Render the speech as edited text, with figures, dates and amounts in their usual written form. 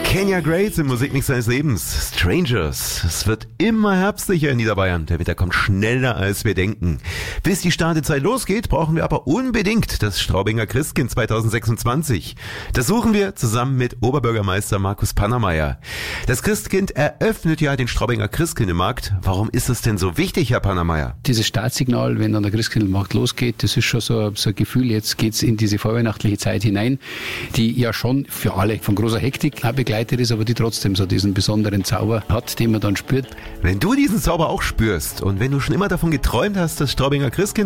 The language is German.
Kenya Grace im Musikmix seines Lebens. Strangers. Es wird immer herbstlicher in Niederbayern. Der Winter kommt schneller, als wir denken. Bis die Startezeit losgeht, brauchen wir aber unbedingt das Straubinger Christkind 2026. Das suchen wir zusammen mit Oberbürgermeister Markus Pannermeier. Das Christkind eröffnet ja den Straubinger Christkindlmarkt. Warum ist es denn so wichtig, Herr Pannermeier? Dieses Startsignal, wenn dann der Christkindlmarkt losgeht, das ist schon so ein Gefühl, jetzt geht's in diese vorweihnachtliche Zeit hinein, die ja schon für alle von großer Hektik begleitet ist, aber die trotzdem so diesen besonderen Zauber hat, den man dann spürt. Wenn du diesen Zauber auch spürst und wenn du schon immer davon geträumt hast, das Straubinger Christkind